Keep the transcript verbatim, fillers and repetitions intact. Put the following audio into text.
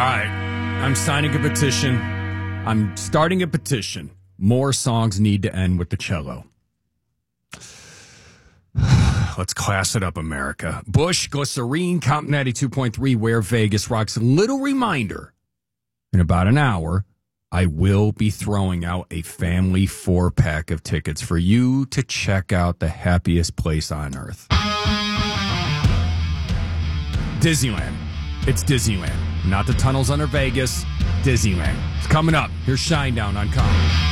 right. I'm signing a petition. I'm starting a petition. More songs need to end with the cello. Let's class it up, America. Bush, Glycerine, Comp ninety-two point three, Where Vegas Rocks. Little reminder, in about an hour, I will be throwing out a family four-pack of tickets for you to check out the happiest place on earth. Disneyland. It's Disneyland. Not the tunnels under Vegas. Disneyland. It's coming up. Here's Shinedown on Comedy.